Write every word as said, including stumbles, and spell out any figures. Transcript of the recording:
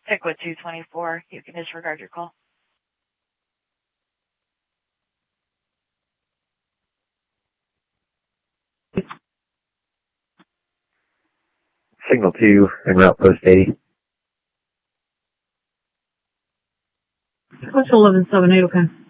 Stick with two twenty-four. You can disregard your call. Signal two en route post eighty. What's eleven seven eight, okay?